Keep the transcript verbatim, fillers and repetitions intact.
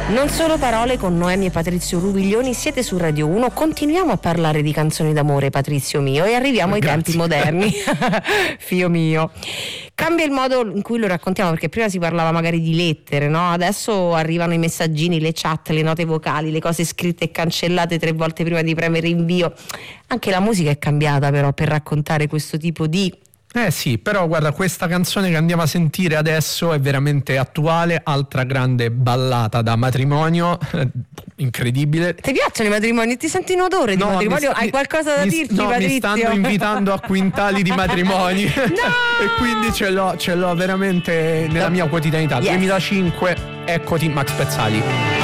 Non solo parole con Noemi e Patrizio Rubiglioni, siete su Radio uno, continuiamo a parlare di canzoni d'amore, Patrizio mio, e arriviamo ai Grazie. tempi moderni. Fio mio. Cambia il modo in cui lo raccontiamo, perché prima si parlava magari di lettere, no? Adesso arrivano i messaggini, le chat, le note vocali, le cose scritte e cancellate tre volte prima di premere invio. Anche la musica è cambiata però per raccontare questo tipo di... Eh sì, però guarda, questa canzone che andiamo a sentire adesso è veramente attuale, altra grande ballata da matrimonio, incredibile. Ti piacciono i matrimoni? Ti senti in odore di No, matrimonio? mi sta- Hai qualcosa da mi- dirci, no, Patrizio? mi stanno invitando a quintali di matrimoni. No! E quindi ce l'ho, ce l'ho veramente nella mia quotidianità. Yes. duemilacinque, eccoti Max Pezzali.